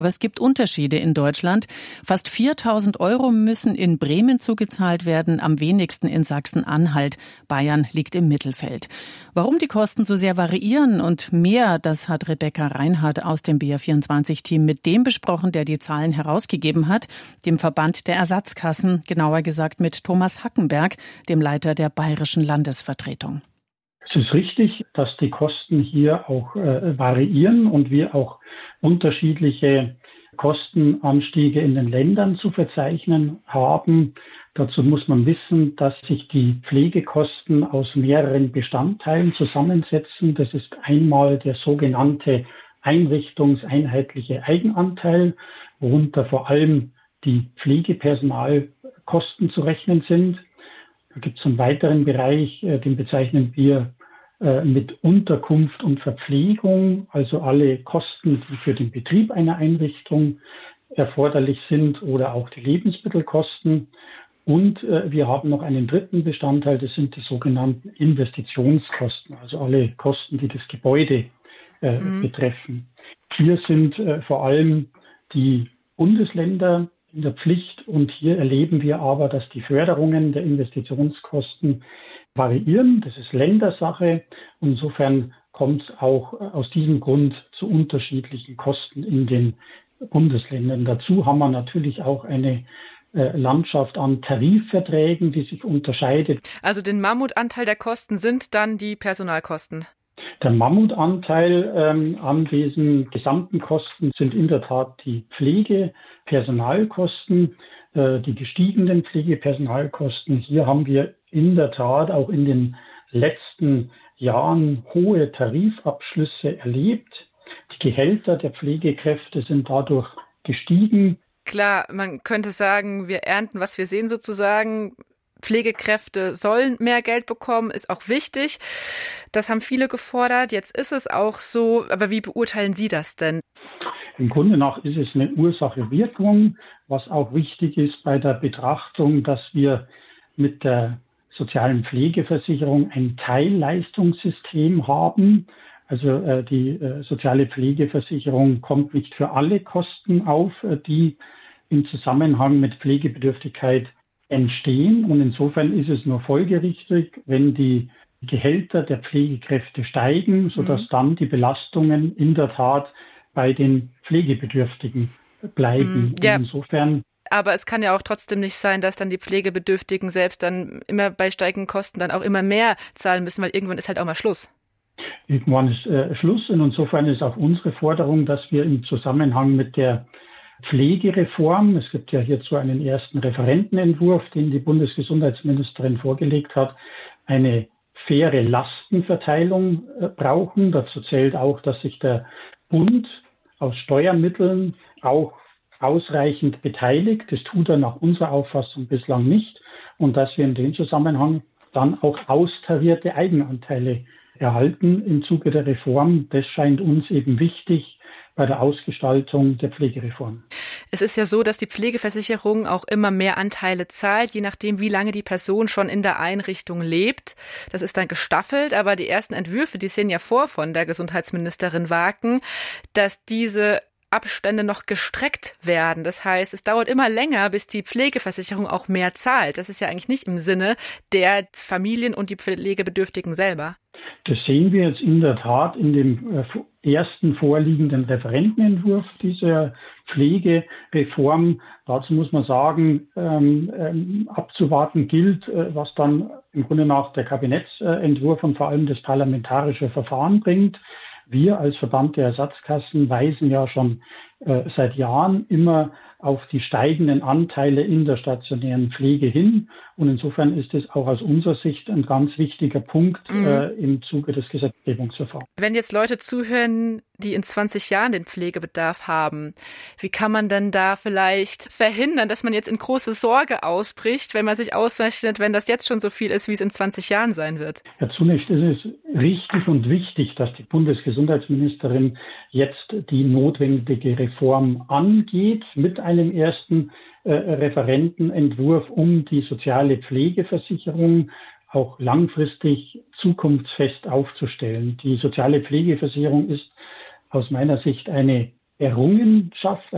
Aber es gibt Unterschiede in Deutschland. Fast 4.000 € müssen in Bremen zugezahlt werden, am wenigsten in Sachsen-Anhalt. Bayern liegt im Mittelfeld. Warum die Kosten so sehr variieren und mehr, das hat Rebecca Reinhardt aus dem BR24-Team mit dem besprochen, der die Zahlen herausgegeben hat, dem Verband der Ersatzkassen, genauer gesagt mit Thomas Hackenberg, dem Leiter der Bayerischen Landesvertretung. Es ist richtig, dass die Kosten hier auch variieren und wir auch unterschiedliche Kostenanstiege in den Ländern zu verzeichnen haben. Dazu muss man wissen, dass sich die Pflegekosten aus mehreren Bestandteilen zusammensetzen. Das ist einmal der sogenannte einrichtungseinheitliche Eigenanteil, worunter vor allem die Pflegepersonalkosten zu rechnen sind. Da gibt es einen weiteren Bereich, den bezeichnen wir mit Unterkunft und Verpflegung, also alle Kosten, die für den Betrieb einer Einrichtung erforderlich sind oder auch die Lebensmittelkosten. Und wir haben noch einen dritten Bestandteil, das sind die sogenannten Investitionskosten, also alle Kosten, die das Gebäude betreffen. Hier sind vor allem die Bundesländer in der Pflicht und hier erleben wir aber, dass die Förderungen der Investitionskosten variieren. Das ist Ländersache. Insofern kommt es auch aus diesem Grund zu unterschiedlichen Kosten in den Bundesländern. Dazu haben wir natürlich auch eine Landschaft an Tarifverträgen, die sich unterscheidet. Also den Mammutanteil der Kosten sind dann die Personalkosten? Der Mammutanteil an diesen gesamten Kosten sind in der Tat die Pflegepersonalkosten, die gestiegenen Pflegepersonalkosten. Hier haben wir in der Tat auch in den letzten Jahren hohe Tarifabschlüsse erlebt. Die Gehälter der Pflegekräfte sind dadurch gestiegen. Klar, man könnte sagen, wir ernten, was wir sehen sozusagen. Pflegekräfte sollen mehr Geld bekommen, ist auch wichtig. Das haben viele gefordert. Jetzt ist es auch so. Aber wie beurteilen Sie das denn? Im Grunde nach ist es eine Ursache-Wirkung, was auch wichtig ist bei der Betrachtung, dass wir mit der sozialen Pflegeversicherung ein Teilleistungssystem haben. Also die soziale Pflegeversicherung kommt nicht für alle Kosten auf, die im Zusammenhang mit Pflegebedürftigkeit entstehen. Und insofern ist es nur folgerichtig, wenn die Gehälter der Pflegekräfte steigen, sodass dann die Belastungen in der Tat bei den Pflegebedürftigen bleiben. Ja. Insofern. Aber es kann ja auch trotzdem nicht sein, dass dann die Pflegebedürftigen selbst dann immer bei steigenden Kosten dann auch immer mehr zahlen müssen, weil irgendwann ist halt auch mal Schluss. Irgendwann ist Schluss. Und insofern ist auch unsere Forderung, dass wir im Zusammenhang mit der Pflegereform, es gibt ja hierzu einen ersten Referentenentwurf, den die Bundesgesundheitsministerin vorgelegt hat, eine faire Lastenverteilung brauchen. Dazu zählt auch, dass sich der Bund aus Steuermitteln auch ausreichend beteiligt. Das tut er nach unserer Auffassung bislang nicht. Und dass wir in dem Zusammenhang dann auch austarierte Eigenanteile erhalten im Zuge der Reform, das scheint uns eben wichtig bei der Ausgestaltung der Pflegereform. Es ist ja so, dass die Pflegeversicherung auch immer mehr Anteile zahlt, je nachdem, wie lange die Person schon in der Einrichtung lebt. Das ist dann gestaffelt, aber die ersten Entwürfe, die sehen ja vor von der Gesundheitsministerin Waken, dass diese Abstände noch gestreckt werden. Das heißt, es dauert immer länger, bis die Pflegeversicherung auch mehr zahlt. Das ist ja eigentlich nicht im Sinne der Familien und die Pflegebedürftigen selber. Das sehen wir jetzt in der Tat in dem ersten vorliegenden Referentenentwurf dieser Pflegereform. Dazu muss man sagen, abzuwarten gilt, was dann im Grunde nach der Kabinettsentwurf und vor allem das parlamentarische Verfahren bringt. Wir als Verband der Ersatzkassen weisen ja schon seit Jahren immer auf die steigenden Anteile in der stationären Pflege hin. Und insofern ist es auch aus unserer Sicht ein ganz wichtiger Punkt im Zuge des Gesetzgebungsverfahrens. Wenn jetzt Leute zuhören, die in 20 Jahren den Pflegebedarf haben, wie kann man denn da vielleicht verhindern, dass man jetzt in große Sorge ausbricht, wenn man sich ausrechnet, wenn das jetzt schon so viel ist, wie es in 20 Jahren sein wird? Ja, zunächst ist es richtig und wichtig, dass die Bundesgesundheitsministerin jetzt die notwendige Reform angeht mit einem ersten Referentenentwurf, um die soziale Pflegeversicherung auch langfristig zukunftsfest aufzustellen. Die soziale Pflegeversicherung ist aus meiner Sicht eine Errungenschaft,